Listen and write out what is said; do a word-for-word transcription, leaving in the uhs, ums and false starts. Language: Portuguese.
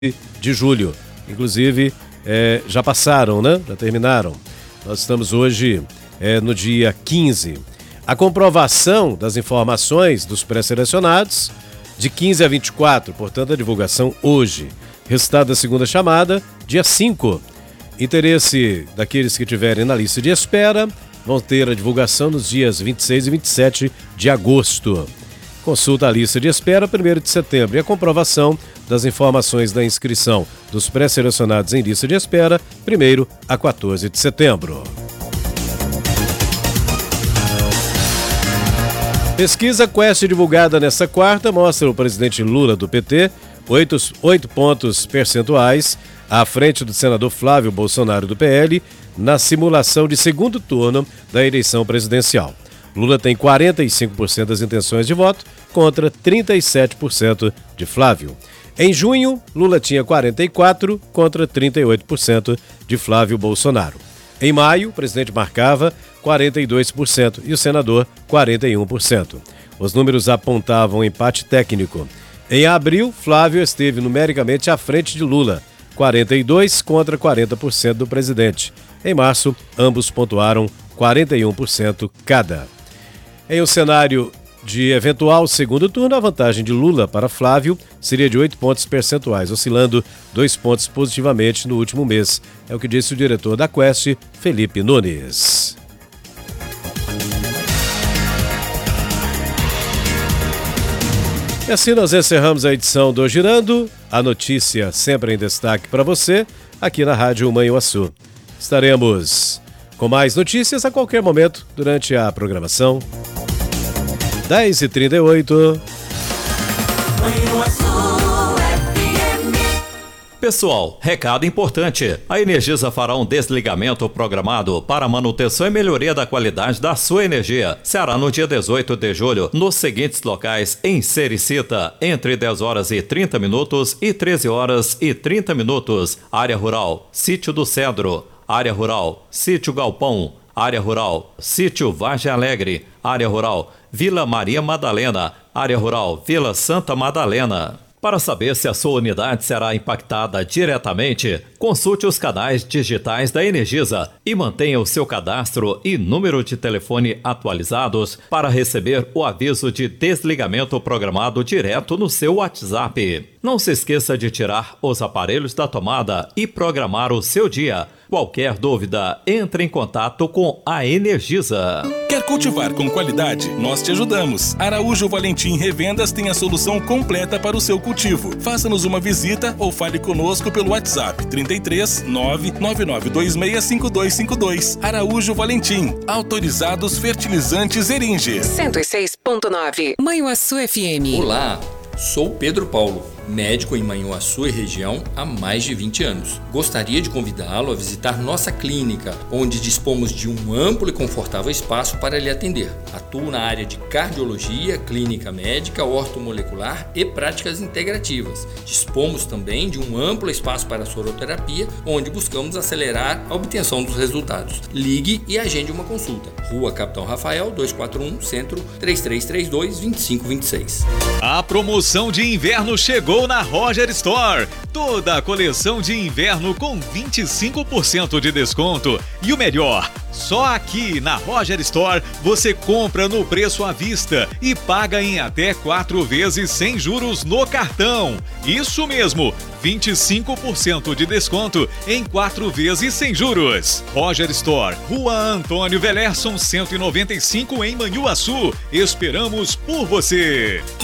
de julho. Inclusive, é, já passaram, né? Já terminaram. Nós estamos hoje é, no dia quinze. A comprovação das informações dos pré-selecionados de quinze a vinte e quatro, portanto, a divulgação hoje. Resultado da segunda chamada, dia cinco. Interesse daqueles que estiverem na lista de espera vão ter a divulgação nos dias vinte e seis e vinte e sete de agosto. Consulta a lista de espera primeiro de setembro e a comprovação das informações da inscrição dos pré-selecionados em lista de espera primeiro a quatorze de setembro. Pesquisa Quest divulgada nesta quarta mostra o presidente Lula do P T oito, oito pontos percentuais à frente do senador Flávio Bolsonaro do P L na simulação de segundo turno da eleição presidencial. Lula tem quarenta e cinco por cento das intenções de voto contra trinta e sete por cento de Flávio. Em junho, Lula tinha quarenta e quatro por cento contra trinta e oito por cento de Flávio Bolsonaro. Em maio, o presidente marcava quarenta e dois por cento e o senador quarenta e um por cento. Os números apontavam empate técnico. Em abril, Flávio esteve numericamente à frente de Lula, quarenta e dois por cento contra quarenta por cento do presidente. Em março, ambos pontuaram quarenta e um por cento cada. Em um cenário de eventual segundo turno, a vantagem de Lula para Flávio seria de oito pontos percentuais, oscilando dois pontos positivamente no último mês. É o que disse o diretor da Quest, Felipe Nunes. E assim nós encerramos a edição do Girando. A notícia sempre em destaque para você, aqui na Rádio Manhuaçu. Estaremos com mais notícias a qualquer momento durante a programação. dez e trinta e oito. Pessoal, recado importante. A Energisa fará um desligamento programado para manutenção e melhoria da qualidade da sua energia. Será no dia dezoito de julho, nos seguintes locais em Sericita, entre dez horas e trinta minutos e treze horas e trinta minutos. Área Rural, Sítio do Cedro. Área Rural, Sítio Galpão. Área Rural, Sítio Vargem Alegre. Área Rural, Vila Maria Madalena. Área Rural, Vila Santa Madalena. Para saber se a sua unidade será impactada diretamente, consulte os canais digitais da Energisa e mantenha o seu cadastro e número de telefone atualizados para receber o aviso de desligamento programado direto no seu WhatsApp. Não se esqueça de tirar os aparelhos da tomada e programar o seu dia. Qualquer dúvida, entre em contato com a Energisa. Quer cultivar com qualidade? Nós te ajudamos. Araújo Valentim Revendas tem a solução completa para o seu cultivo. Faça-nos uma visita ou fale conosco pelo WhatsApp trinta e três, nove nove nove dois seis, cinco dois cinco dois. Araújo Valentim. Autorizados fertilizantes Eringe. cento e seis ponto nove. Manhuaçu F M. Olá, sou Pedro Paulo, médico em Manhuaçu e região há mais de vinte anos. Gostaria de convidá-lo a visitar nossa clínica, onde dispomos de um amplo e confortável espaço para lhe atender. Atuo na área de cardiologia, clínica médica, ortomolecular e práticas integrativas. Dispomos também de um amplo espaço para soroterapia, onde buscamos acelerar a obtenção dos resultados. Ligue e agende uma consulta. Rua Capitão Rafael, duzentos e quarenta e um, Centro, três três três dois, dois cinco dois seis. A promoção de inverno chegou na Roger Store. Toda a coleção de inverno com vinte e cinco por cento de desconto. E o melhor, só aqui na Roger Store você compra no preço à vista e paga em até quatro vezes sem juros no cartão. Isso mesmo, vinte e cinco por cento de desconto em quatro vezes sem juros. Roger Store, Rua Antônio Velerson, cento e noventa e cinco em Manhuaçu. Esperamos por você.